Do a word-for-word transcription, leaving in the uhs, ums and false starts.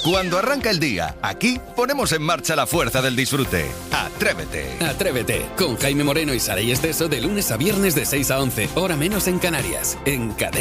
Cuando arranca el día, aquí ponemos en marcha la fuerza del disfrute. Atrévete. Atrévete, con Jaime Moreno y Saray Esteso de lunes a viernes de seis a once, hora menos en Canarias, en Cadena.